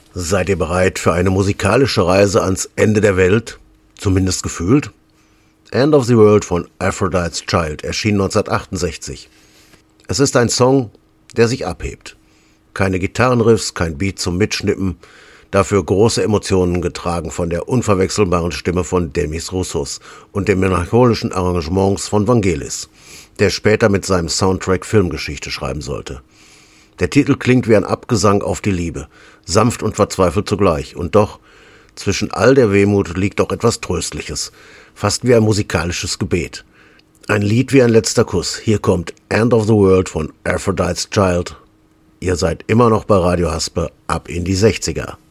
Seid ihr bereit für eine musikalische Reise ans Ende der Welt? Zumindest gefühlt? End of the World von Aphrodite's Child erschien 1968. Es ist ein Song, der sich abhebt. Keine Gitarrenriffs, kein Beat zum Mitschnippen, dafür große Emotionen getragen von der unverwechselbaren Stimme von Demis Roussos und den melancholischen Arrangements von Vangelis, der später mit seinem Soundtrack Filmgeschichte schreiben sollte. Der Titel klingt wie ein Abgesang auf die Liebe, sanft und verzweifelt zugleich, und doch, zwischen all der Wehmut liegt auch etwas Tröstliches, fast wie ein musikalisches Gebet. Ein Lied wie ein letzter Kuss. Hier kommt End of the World von Aphrodite's Child. Ihr seid immer noch bei Radio Haspe, ab in die 60er.